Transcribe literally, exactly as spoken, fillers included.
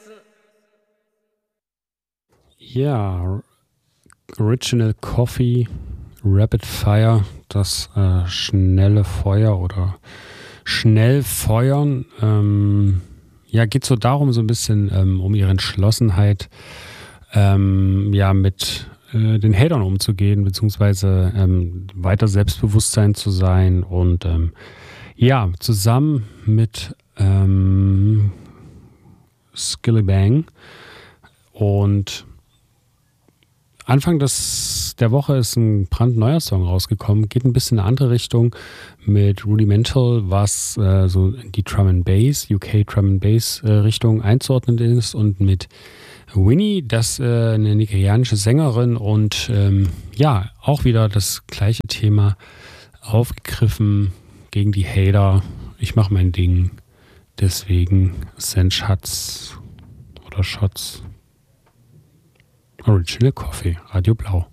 Ja, Original Coffee, Rapid Fire, das äh, schnelle Feuer oder schnell feuern. Ähm, ja, geht so darum, so ein bisschen ähm, um ihre Entschlossenheit, ähm, ja, mit äh, den Hatern umzugehen, beziehungsweise ähm, weiter Selbstbewusstsein zu sein und ähm, ja, zusammen mit ähm, Skillibang und Anfang des, der Woche ist ein brandneuer Song rausgekommen, geht ein bisschen in eine andere Richtung mit Rudimental, was äh, so in die Drum and Bass, U K Drum and Bass äh, Richtung einzuordnen ist, und mit Winnie, das äh, eine nigerianische Sängerin, und ähm, ja, auch wieder das gleiche Thema aufgegriffen gegen die Hater. Ich mache mein Ding, deswegen Send Shots oder Shots. Original Coffee, Radio Blau.